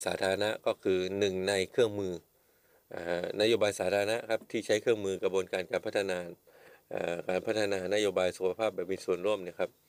สาธารณะก็คือหนึ่งในเครื่องมือนโยบายสาธารณะครับที่ใช้เครื่องมือกระบวนการการพัฒนา นโยบายสุขภาพแบบมีส่วนร่วมเนี่ยครับ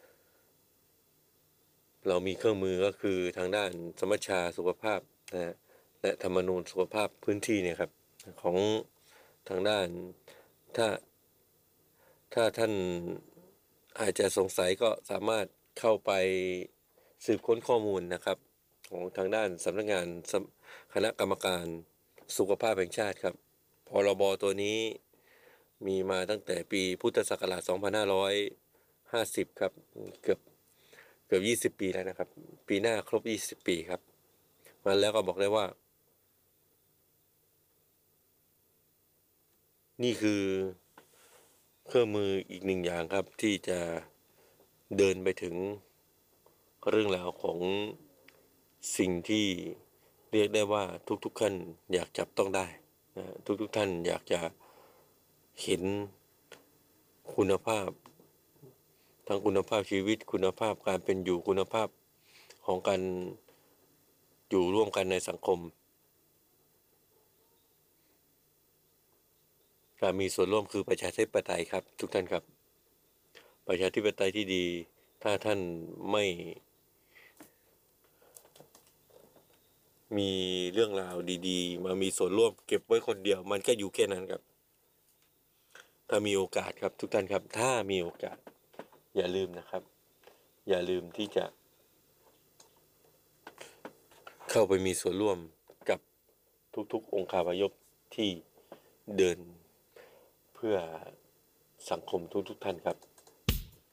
เรามีเครื่องมือก็คือทางด้านสมัชชาสุขภาพนะและธรรมนูญสุขภาพพื้นที่เนี่ยครับของทางด้านถ้าท่านอาจจะสงสัยก็สามารถเข้าไปสืบค้นข้อมูลนะครับของทางด้านสำนักงานคณะกรรมการสุขภาพแห่งชาติครับพรบตัวนี้มีมาตั้งแต่ปีพุทธศักราช2550ครับเกือบ20ปีแล้วนะครับปีหน้าครบ20ปีครับมาแล้วก็บอกได้ว่านี่คือเครื่องมืออีกหนึ่งอย่างครับที่จะเดินไปถึงเรื่องราวของสิ่งที่เรียกได้ว่าทุกๆท่านอยากจับต้องได้นะทุกท่านอยากจะเห็นคุณภาพทั้งคุณภาพชีวิตคุณภาพการเป็นอยู่คุณภาพของการอยู่ร่วมกันในสังคมการมีส่วนร่วมคือประชาธิปไตยครับทุกท่านครับประชาธิปไตยที่ดีถ้าท่านไม่มีเรื่องราวดีๆมามีส่วนร่วมเก็บไว้คนเดียวมันก็อยู่แค่นั้นครับถ้ามีโอกาสครับทุกท่านครับถ้ามีโอกาสอย่าลืมนะครับอย่าลืมที่จะเข้าไปมีส่วนร่วมกับทุกๆองค์คาพยพที่เดินเพื่อสังคมทุกท่านครับ